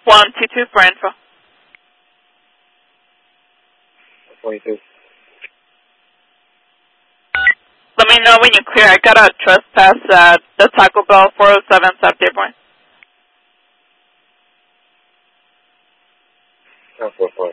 122 for info. 22. Let me know when you're clear. I got a trespass at the Taco Bell 407 South Dearborn. 10-4.